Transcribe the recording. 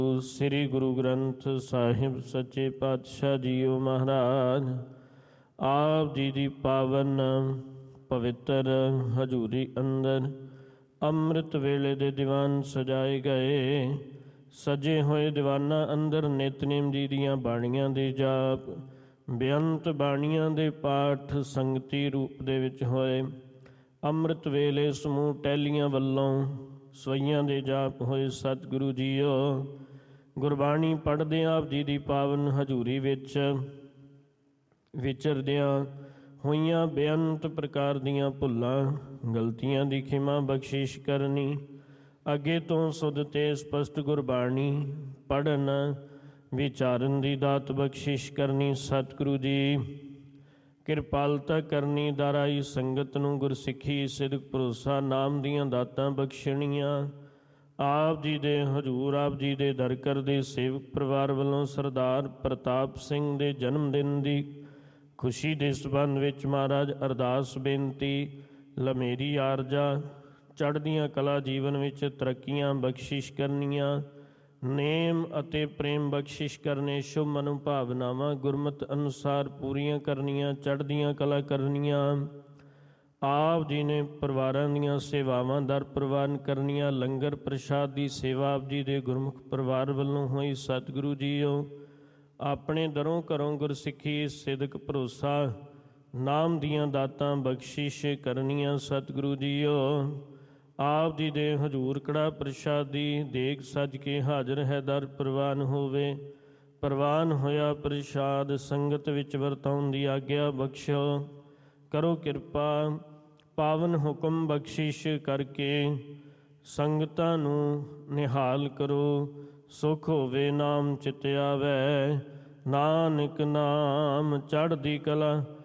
ਸ੍ਰੀ ਗੁਰੂ ਗ੍ਰੰਥ ਸਾਹਿਬ ਸੱਚੇ ਪਾਤਸ਼ਾਹ ਜੀਓ ਮਹਾਰਾਜ ਆਪ ਜੀ ਦੀ ਪਾਵਨ ਪਵਿੱਤਰ ਹਜ਼ੂਰੀ ਅੰਦਰ ਅੰਮ੍ਰਿਤ ਵੇਲੇ ਦੇ ਦੀਵਾਨ ਸਜਾਏ ਗਏ। ਸਜੇ ਹੋਏ ਦੀਵਾਨਾਂ ਅੰਦਰ ਨਿਤਨੇਮ ਜੀ ਦੀਆਂ ਬਾਣੀਆਂ ਦੇ ਜਾਪ, ਬੇਅੰਤ ਬਾਣੀਆਂ ਦੇ ਪਾਠ ਸੰਗਤੀ ਰੂਪ ਦੇ ਵਿੱਚ ਹੋਏ। ਅੰਮ੍ਰਿਤ ਵੇਲੇ ਸਮੂਹ ਟਹਿਲੀਆਂ ਵੱਲੋਂ ਸਵਈਆਂ ਦੇ ਜਾਪ ਹੋਏ। ਸਤਿਗੁਰੂ ਜੀਓ ਗੁਰਬਾਣੀ ਪੜ੍ਹਦੇ ਆਪ ਜੀ ਦੀ ਪਾਵਨ ਹਜ਼ੂਰੀ ਵਿੱਚ ਵਿਚਰਦਿਆਂ ਹੋਈਆਂ ਬੇਅੰਤ ਪ੍ਰਕਾਰ ਦੀਆਂ ਭੁੱਲਾਂ ਗਲਤੀਆਂ ਦੀ ਖਿਮਾ ਬਖਸ਼ਿਸ਼ ਕਰਨੀ। ਅੱਗੇ ਤੋਂ ਸੁਧ ਤੇ ਸਪਸ਼ਟ ਗੁਰਬਾਣੀ ਪੜ੍ਹਨ ਵਿਚਾਰਨ ਦੀ ਦਾਤ ਬਖਸ਼ਿਸ਼ ਕਰਨੀ। ਸਤਿਗੁਰੂ ਜੀ ਕਿਰਪਾਲਤਾ ਕਰਨੀ। ਦਾਰਾਈ ਸੰਗਤ ਨੂੰ ਗੁਰਸਿੱਖੀ ਸਿਦਕ ਭਰੋਸਾ ਨਾਮ ਦੀਆਂ ਦਾਤਾਂ ਬਖਸ਼ਣੀਆਂ। ਆਪ ਜੀ ਦੇ ਹਜ਼ੂਰ ਆਪ ਜੀ ਦੇ ਦਰ ਕਰਦੇ ਸੇਵਕ ਪਰਿਵਾਰ ਵੱਲੋਂ ਸਰਦਾਰ ਪ੍ਰਤਾਪ ਸਿੰਘ ਦੇ ਜਨਮ ਦਿਨ ਦੀ ਖੁਸ਼ੀ ਦੇ ਸੰਬੰਧ ਵਿੱਚ ਮਹਾਰਾਜ ਅਰਦਾਸ ਬੇਨਤੀ। ਲਮੇਰੀ ਆਰਜਾ ਚੜ੍ਹਦੀਆਂ ਕਲਾ ਜੀਵਨ ਵਿੱਚ ਤਰੱਕੀਆਂ ਬਖਸ਼ਿਸ਼ ਕਰਨੀਆਂ। ਨੇਮ ਅਤੇ ਪ੍ਰੇਮ ਬਖਸ਼ਿਸ਼ ਕਰਨੇ। ਸ਼ੁਭ ਮਨੋਭਾਵਨਾਵਾਂ ਗੁਰਮਤਿ ਅਨੁਸਾਰ ਪੂਰੀਆਂ ਕਰਨੀਆਂ। ਚੜ੍ਹਦੀਆਂ ਕਲਾ ਕਰਨੀਆਂ। ਆਪ ਜੀ ਨੇ ਪਰਿਵਾਰਾਂ ਦੀਆਂ ਸੇਵਾਵਾਂ ਦਰ ਪ੍ਰਵਾਨ ਕਰਨੀਆਂ। ਲੰਗਰ ਪ੍ਰਸ਼ਾਦ ਦੀ ਸੇਵਾ ਆਪ ਜੀ ਦੇ ਗੁਰਮੁਖ ਪਰਿਵਾਰ ਵੱਲੋਂ ਹੋਈ। ਸਤਿਗੁਰੂ ਜੀਓ ਆਪਣੇ ਦਰੋਂ ਘਰੋਂ ਗੁਰਸਿੱਖੀ ਸਿਦਕ ਭਰੋਸਾ ਨਾਮ ਦੀਆਂ ਦਾਤਾਂ ਬਖਸ਼ਿਸ਼ ਕਰਨੀਆਂ। ਸਤਿਗੁਰੂ ਜੀਓ ਆਪ ਜੀ ਦੇ ਹਜ਼ੂਰ ਕੜਾ ਪ੍ਰਸ਼ਾਦੀ ਦੇਗ ਸੱਜ ਕੇ ਹਾਜ਼ਰ ਹੈ। ਦਰ ਪ੍ਰਵਾਨ ਹੋਵੇ। ਪ੍ਰਵਾਨ ਹੋਇਆ ਪ੍ਰਸ਼ਾਦ ਸੰਗਤ ਵਿੱਚ ਵਰਤਾਉਣ ਦੀ ਆਗਿਆ ਬਖਸ਼ੋ। ਕਰੋ ਕਿਰਪਾ ਪਾਵਨ ਹੁਕਮ ਬਖਸ਼ਿਸ਼ ਕਰਕੇ ਸੰਗਤਾਂ ਨੂੰ ਨਿਹਾਲ ਕਰੋ। ਸੁਖ ਹੋਵੇ ਨਾਮ ਚਿਤ ਆਵੈ। ਨਾਨਕ ਨਾਮ ਚੜ੍ਹਦੀ ਕਲਾ